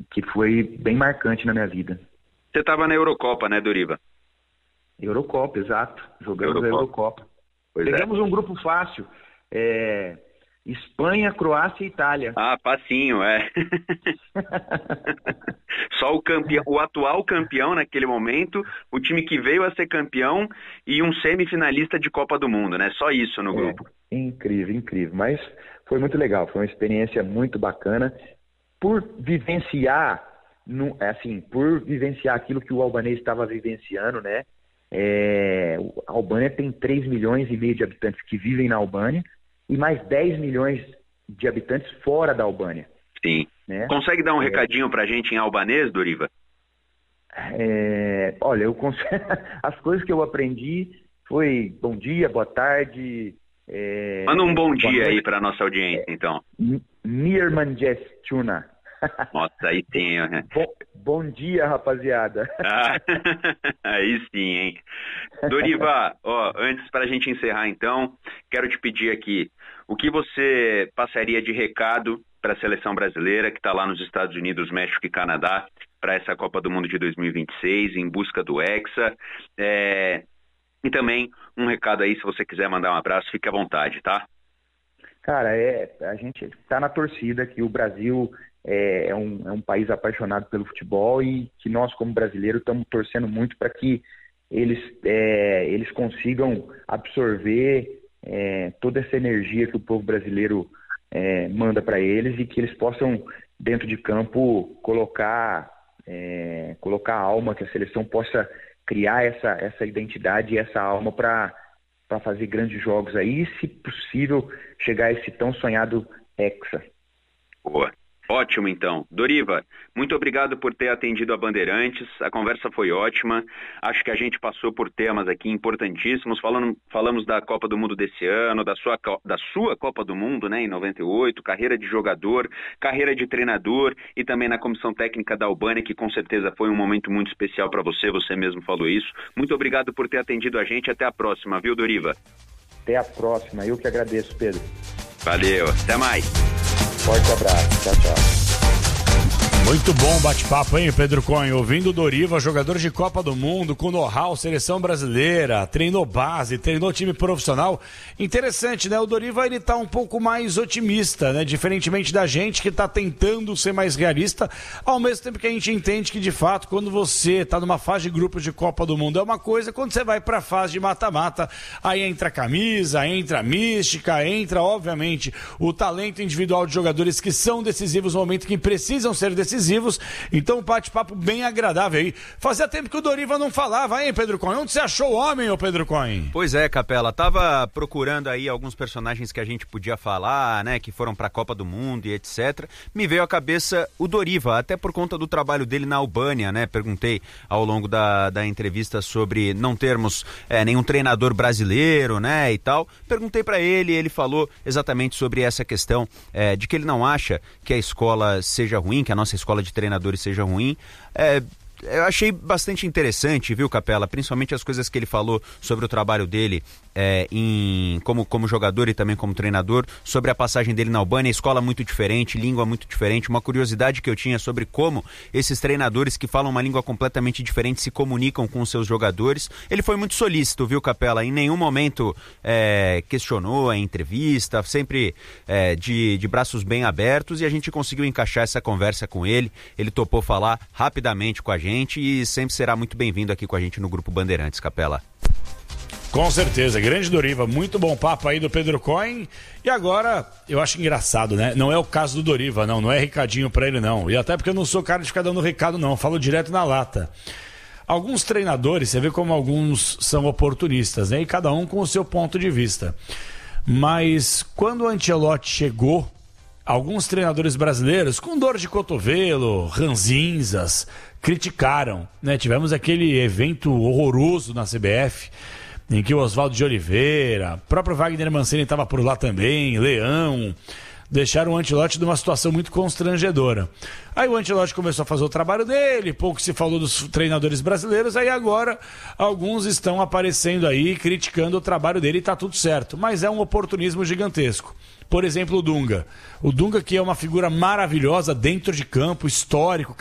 que foi bem marcante na minha vida. Você estava na Eurocopa, né, Doriva? Eurocopa, exato. Jogamos a Eurocopa. Pegamos um grupo fácil. Espanha, Croácia e Itália. Ah, facinho, Só o atual campeão naquele momento, o time que veio a ser campeão e um semifinalista de Copa do Mundo, né? Só isso no grupo. Incrível, incrível. Mas foi muito legal, foi uma experiência muito bacana. Por vivenciar aquilo que o albanês estava vivenciando, né? A Albânia tem 3,5 milhões de habitantes que vivem na Albânia e mais 10 milhões de habitantes fora da Albânia. Sim. Né? Consegue dar um recadinho pra gente em albanês, Doriva? Olha, as coisas que eu aprendi foi bom dia, boa tarde. Manda um bom dia aí pra nossa audiência, então. Mirmanjestuna. Nossa, aí sim, né? Bom dia, rapaziada. Aí sim, hein? Doriva, antes para a gente encerrar então, quero te pedir aqui, o que você passaria de recado para a seleção brasileira que está lá nos Estados Unidos, México e Canadá, para essa Copa do Mundo de 2026, em busca do Hexa, e também um recado aí, se você quiser mandar um abraço, fique à vontade, tá? Cara, a gente está na torcida que o Brasil é um país apaixonado pelo futebol e que nós, como brasileiros, estamos torcendo muito para que eles consigam absorver toda essa energia que o povo brasileiro manda para eles e que eles possam, dentro de campo, colocar a alma, que a seleção possa criar essa identidade e essa alma para fazer grandes jogos aí e, se possível, chegar a esse tão sonhado Hexa. Boa. Ótimo, então. Doriva, muito obrigado por ter atendido a Bandeirantes. A conversa foi ótima. Acho que a gente passou por temas aqui importantíssimos. Falamos da Copa do Mundo desse ano, da sua Copa do Mundo, né, em 98, carreira de jogador, carreira de treinador e também na comissão técnica da Albânia, que com certeza foi um momento muito especial para você mesmo falou isso. Muito obrigado por ter atendido a gente. Até a próxima, viu, Doriva? Até a próxima. Eu que agradeço, Pedro. Valeu. Até mais. Forte abraço, tchau, tchau. Muito bom bate-papo, hein, Pedro Cohen? Ouvindo o Doriva, jogador de Copa do Mundo, com know-how, seleção brasileira, treinou base, treinou time profissional. Interessante, né? O Doriva, ele tá um pouco mais otimista, né? Diferentemente da gente que tá tentando ser mais realista, ao mesmo tempo que a gente entende que, de fato, quando você tá numa fase de grupos de Copa do Mundo é uma coisa, quando você vai pra fase de mata-mata, aí entra a camisa, entra a mística, entra, obviamente, o talento individual de jogadores que são decisivos no momento que precisam ser decisivos. Então, um bate-papo bem agradável aí. Fazia tempo que o Doriva não falava, hein, Pedro Cohen? Onde você achou o homem, ô Pedro Cohen? Pois é, Capela, tava procurando aí alguns personagens que a gente podia falar, né, que foram pra Copa do Mundo e etc. Me veio à cabeça o Doriva, até por conta do trabalho dele na Albânia, né? Perguntei ao longo da entrevista sobre não termos nenhum treinador brasileiro, né, e tal. Perguntei pra ele, ele falou exatamente sobre essa questão de que ele não acha que a escola seja ruim, que a nossa escola de treinadores seja ruim. Eu achei bastante interessante, viu, Capela? Principalmente as coisas que ele falou sobre o trabalho dele como jogador e também como treinador, sobre a passagem dele na Albânia, escola muito diferente, língua muito diferente, uma curiosidade que eu tinha sobre como esses treinadores que falam uma língua completamente diferente se comunicam com os seus jogadores. Ele foi muito solícito, viu, Capela? Em nenhum momento questionou a entrevista, sempre de braços bem abertos, e a gente conseguiu encaixar essa conversa com ele. Ele topou falar rapidamente com a gente e sempre será muito bem-vindo aqui com a gente no Grupo Bandeirantes, Capela. Com certeza, grande Doriva, muito bom papo aí do Pedro Cohen. E agora, eu acho engraçado, né? Não é o caso do Doriva, não é recadinho pra ele, não. E até porque eu não sou cara de ficar dando recado, não, eu falo direto na lata. Alguns treinadores, você vê como alguns são oportunistas, né? E cada um com o seu ponto de vista. Mas quando o Ancelotti chegou, alguns treinadores brasileiros, com dor de cotovelo, ranzinzas, criticaram, né? Tivemos aquele evento horroroso na CBF, em que o Oswaldo de Oliveira, próprio Wagner Mancini estava por lá também, Leão, deixaram o Ancelotti numa situação muito constrangedora. Aí o Ancelotti começou a fazer o trabalho dele, pouco se falou dos treinadores brasileiros, aí agora alguns estão aparecendo aí, criticando o trabalho dele e tá tudo certo, mas é um oportunismo gigantesco. Por exemplo, o Dunga. O Dunga, que é uma figura maravilhosa dentro de campo, histórico,